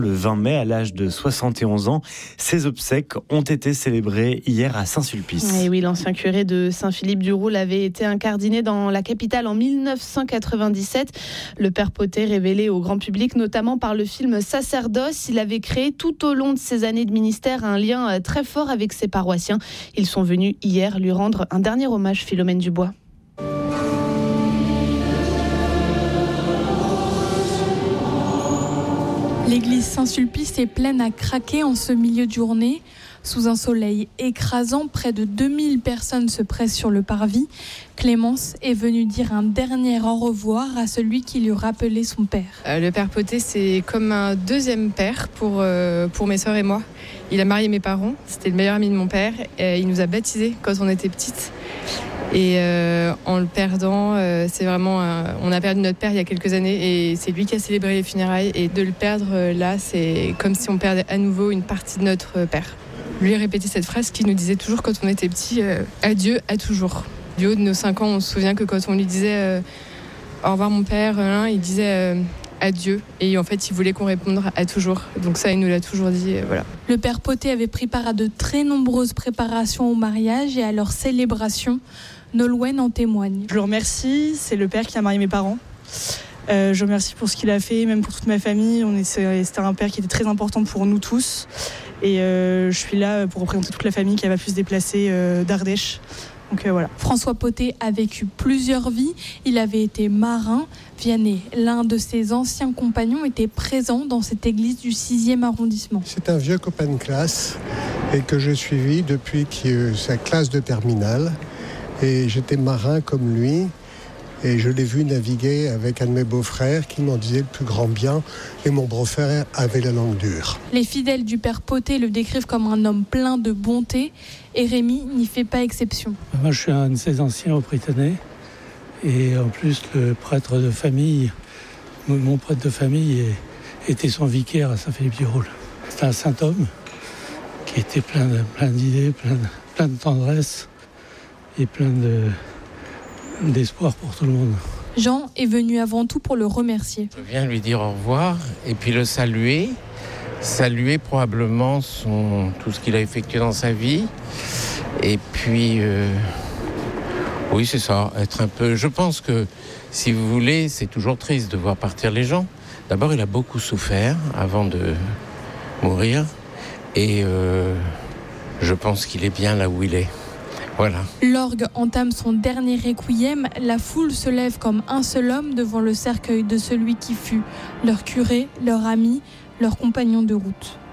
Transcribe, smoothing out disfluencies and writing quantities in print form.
Le 20 mai, à l'âge de 71 ans, ses obsèques ont été célébrées hier à Saint-Sulpice. Et oui, l'ancien curé de Saint-Philippe-du-Roule avait été incardiné dans la capitale en 1997. Le père Potet, révélé au grand public, notamment par le film Sacerdoce, il avait créé tout au long de ses années de ministère un lien très fort avec ses paroissiens. Ils sont venus hier lui rendre un dernier hommage, Philomène Dubois. L'église Saint-Sulpice est pleine à craquer en ce milieu de journée. Sous un soleil écrasant, près de 2000 personnes se pressent sur le parvis. Clémence est venue dire un dernier au revoir à celui qui lui rappelait son père. Le père Potet, c'est comme un deuxième père pour mes sœurs et moi. Il a marié mes parents, c'était le meilleur ami de mon père. Et il nous a baptisés quand on était petites. Et en le perdant, c'est vraiment... on a perdu notre père il y a quelques années et c'est lui qui a célébré les funérailles. Et de le perdre là, c'est comme si on perdait à nouveau une partie de notre père. Lui répétait cette phrase qu'il nous disait toujours quand on était petit, adieu à toujours. Du haut de nos 5 ans, on se souvient que quand on lui disait au revoir mon père, il disait adieu. Et en fait, il voulait qu'on réponde à toujours. Donc ça, il nous l'a toujours dit, voilà. Le père Potet avait pris part à de très nombreuses préparations au mariage et à leur célébration. Nolwenn en témoigne. Je le remercie, c'est le père qui a marié mes parents. Je le remercie pour ce qu'il a fait, même pour toute ma famille. C'était un père qui était très important pour nous tous. Et je suis là pour représenter toute la famille qui va pu se déplacer d'Ardèche. Donc voilà. François Potet a vécu plusieurs vies. Il avait été marin. Vianney, l'un de ses anciens compagnons, était présent dans cette église du 6e arrondissement. C'est un vieux copain de classe et que j'ai suivi depuis sa classe de terminale. Et j'étais marin comme lui. Et je l'ai vu naviguer avec un de mes beaux-frères qui m'en disait le plus grand bien. Et mon beau-frère avait la langue dure. Les fidèles du père Potet le décrivent comme un homme plein de bonté. Et Rémi n'y fait pas exception. Moi, je suis un de ses anciens au Britannique. Et en plus, le prêtre de famille, mon prêtre de famille était son vicaire à Saint-Philippe-du-Roule. C'était un saint homme qui était plein d'idées, plein de tendresse et plein d'espoir pour tout le monde. Jean est venu avant tout pour le remercier. Je viens lui dire au revoir et puis le saluer probablement tout ce qu'il a effectué dans sa vie. Et puis, oui, c'est ça, être un peu... Je pense que, si vous voulez, c'est toujours triste de voir partir les gens. D'abord, il a beaucoup souffert avant de mourir et je pense qu'il est bien là où il est. Voilà. L'orgue entame son dernier requiem. La foule se lève comme un seul homme devant le cercueil de celui qui fut leur curé, leur ami, leur compagnon de route.